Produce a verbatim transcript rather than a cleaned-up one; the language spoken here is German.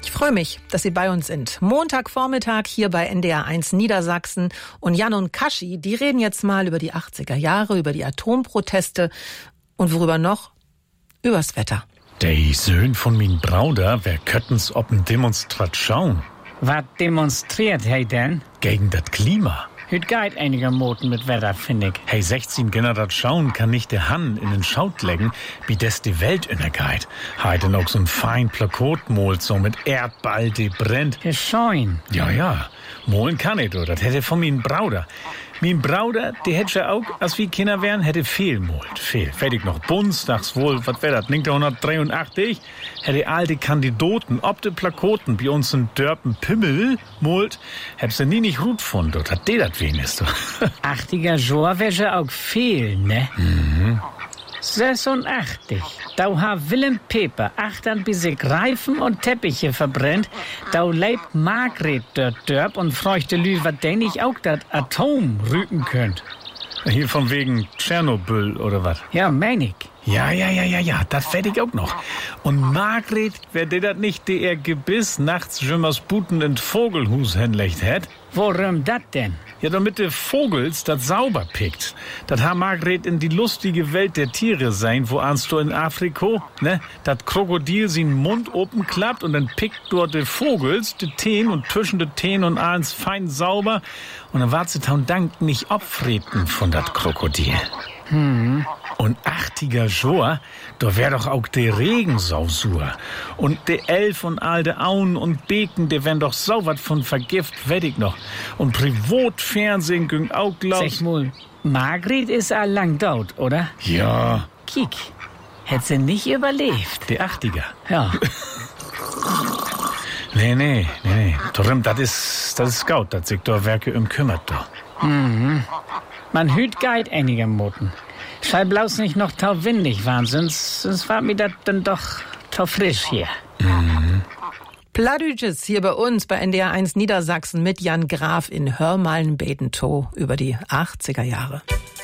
Ich freue mich, dass Sie bei uns sind. Montagvormittag hier bei N D R eins Niedersachsen. Und Jan und Kaschi, die reden jetzt mal über die achtziger Jahre, über die Atomproteste und worüber noch? Übers Wetter. Die Söhn von min Brauder, wer kötten's ob'n Demonstration? Was demonstriert hey denn? Gegen das Klima. Hüt geht einige Moten mit Wetter, finde ich. Hey, sechzehn Generation kann nicht der Hand in den Schaut legen, wie des die Welt innergeht. Heiden auch so ein fein Plakat malt, so mit Erdball, die brennt. Der Scheun. Ja, ja. Molen kann ich, das hätte von min Brauder. Min Brauder, die hätte ja auch, als wir Kinder wären, hätte viel malt. Viel. Fertig noch Bundestags wohl, was wär das, neunzehnhundertdreiundachtzig? Hätte alte Kandidaten ob de Plakaten bei uns in Dörpen Pimmel malt, hätt sie nie nicht gut von, dort hat die dat wenigstens. achtziger Jahre wäre auch viel, ne? Mhm. sechsundachtzig. Da ha Willem Peper achtern bis sich Reifen und Teppiche verbrennt. Da lebt Margret dort dörp und freuchte Lü, wat denn ich auch dat Atom rücken könnt. Hier von wegen Tschernobyl oder was? Ja, mein ich. Ja, ja, ja, ja, ja, das werd ich auch noch. Und Margret, wer der dat nicht, der ihr Gebiss nachts Jimmers Buten in Vogelhus hinlegt hätt? Worum dat denn? Ja, damit der Vogels dat sauber pickt. Dat ha Margret in die lustige Welt der Tiere sein, wo ahnst du in Afrika, ne? Dat Krokodil sin Mund open klappt und dann pickt dort der Vogels de Teen und zwischen de Teen und ahns fein sauber und dann wart sie taun Dank nicht abfreten von dat Krokodil. Hm. Und achtziger Jahre, da wär doch auch der Regensausur. Und de Elf und all de Auen und Beken, der wär doch so wat von Vergift, wett ich noch. Und Privatfernsehen ging auch glaub... Sag mal, Margret ist all lang dort, oder? Ja. Kiek, hätt sie nicht überlebt. Die achtziger. Ja. Nee, nee, nee, nee. Darum, das ist, das ist Scout, das sich da Werke um kümmert, da. Mhm. Man hüt geht einige Moten. Schall bloß nicht noch tau windig waren, sonst, sonst war mir das dann doch tau frisch hier. Mhm. Pladütjes hier bei uns bei N D R eins Niedersachsen mit Jan Graf in Hörmallen-Bedentow über die achtziger Jahre.